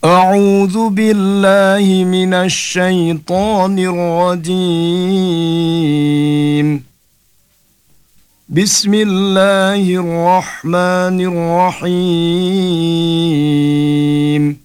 أعوذ بالله من الشيطان الرجيم. بسم الله الرحمن الرحيم.